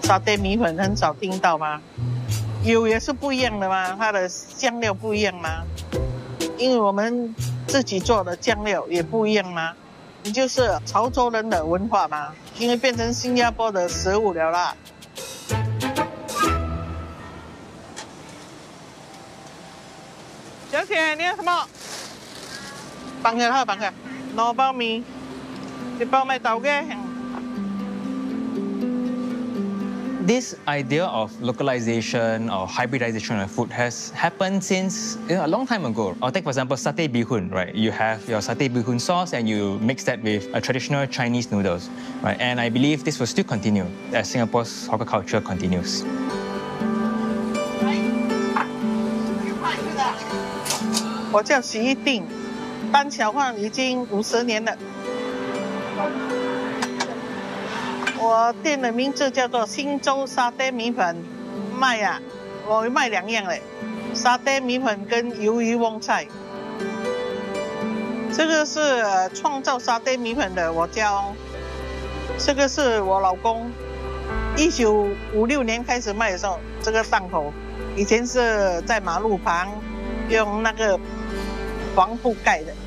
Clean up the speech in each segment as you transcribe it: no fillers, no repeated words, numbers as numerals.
沙爹米粉很少听到吗？油也是不一样的嘛，它的酱料不一样嘛，因为我们自己做的酱料也不一样嘛。你就是潮州人的文化嘛，因为变成新加坡的食物了啦。小姐，你要什么？放下，放下。攞包面，你包咪豆嘅。 This idea of localization or hybridization of food has happened since a long time ago. I'll take, for example, satay bee hoon, right? You have your satay bee hoon sauce and you mix that with a traditional Chinese noodles, right? And I believe this will still continue as Singapore's hawker culture continues. 我叫徐一定，单小贩已经50年了。我店的名字叫做新洲沙爹米粉，卖啊，我卖2样嘞，沙爹米粉跟鱿鱼旺菜。这个是创造沙爹米粉的我家哦，这个是我老公1956年开始卖的时候，这个档口以前是在马路旁用那个黄布盖的。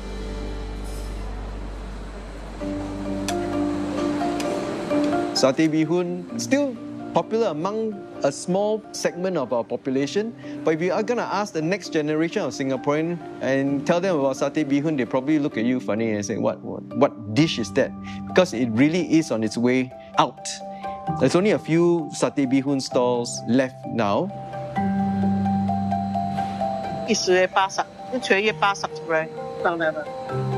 Satay bee hoon still popular among a small segment of our population, but if you are gonna ask the next generation of Singaporean and tell them about satay bee hoon, they probably look at you funny and say, what dish is that? Because it really is on its way out. There's only a few satay bee hoon stalls left now. 10月80，一全月80出来上来了。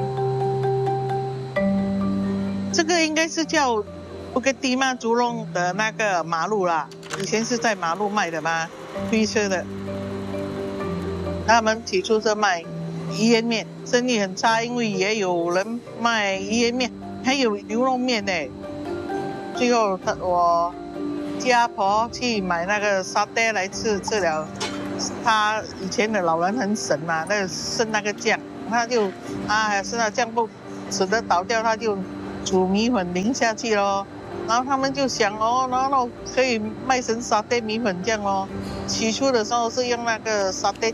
这个应该是叫Bukit Timah猪肉的那个马路啦，以前是在马路卖的嘛，推车的。他们起初是卖鱼圆面，生意很差，因为也有人卖鱼圆面，还有牛肉面呢。最后我家婆去买那个沙爹来吃了。他以前的老人很省嘛，剩那个酱，他就剩那酱不舍得倒掉，他就煮米粉淋下去咯。然后他们就想然后可以卖成沙爹米粉这样咯。起初的时候是用那个沙爹